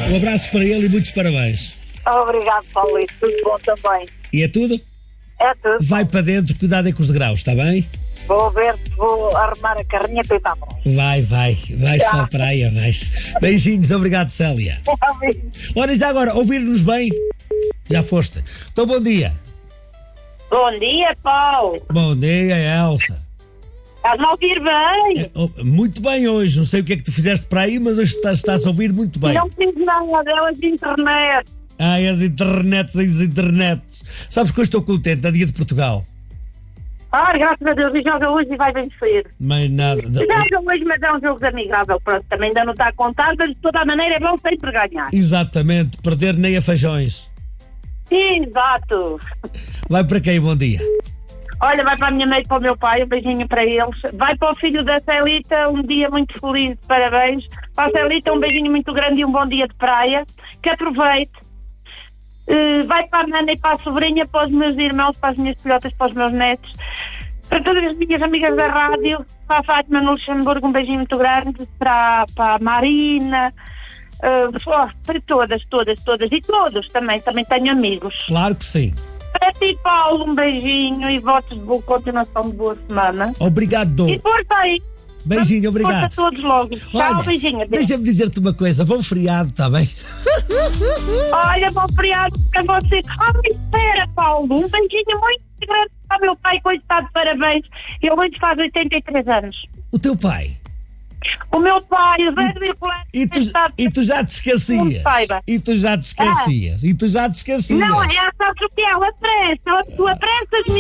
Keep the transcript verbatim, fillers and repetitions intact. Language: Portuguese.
Um abraço para ele e muitos parabéns. Obrigado, Paulito. Tudo bom também. E é tudo? É tudo. Vai para dentro, cuidado aí com os degraus, está bem? Vou ver se vou arrumar a carrinha para ir para a praia. Vai, vai. Vais para a praia, vais. Beijinhos, obrigado, Célia. Olha, já agora, ouvir-nos bem? Já foste. Então, bom dia. Bom dia, Paulo. Bom dia, Elsa. Estás-me a ouvir bem? É, oh, muito bem hoje. Não sei o que é que tu fizeste para aí, mas hoje estás, estás a ouvir muito bem. Não fiz nada, é as internet. Ai, as internets, as internets. Sabes que hoje estou contente, é dia de Portugal. Ah, graças a Deus, e joga hoje e vai vencer. Mais nada. Joga hoje, mas é um jogo amigável. Pronto, também ainda não está a contar, mas de toda a maneira é bom sempre ganhar. Exatamente, perder nem a feijões. Exato. Vai para quem, bom dia? Olha, vai para a minha mãe e para o meu pai, um beijinho para eles. Vai para o filho da Celita, um dia muito feliz, parabéns. Para a Celita, um beijinho muito grande e um bom dia de praia. Que aproveite. Uh, vai para a Nana e para a sobrinha, para os meus irmãos, para as minhas filhotas, para os meus netos, para todas as minhas amigas da rádio, para a Fátima no Luxemburgo, um beijinho muito grande, para, para a Marina, uh, oh, para todas, todas, todas, e todos também, também tenho amigos. Claro que sim. Para ti, Paulo, um beijinho e votos de boa continuação de boa semana. Obrigado, Dom. E força aí. Beijinho, obrigado. Força a todos logo. Olha, tchau, beijinho. Deixa-me dizer-te uma coisa, bom feriado, está bem? Olha, bom feriado para você. Ah, mas espera, Paulo, um beijinho muito grande para o meu pai, que hoje está de parabéns. Ele hoje faz oitenta e três anos. O teu pai? O meu pai, o Zé do Nicolás, E tu, está de... e tu já te esquecias? E tu já te esquecias? E tu já te esquecias? Não, é, sabes o que é? O apressa, tu apressas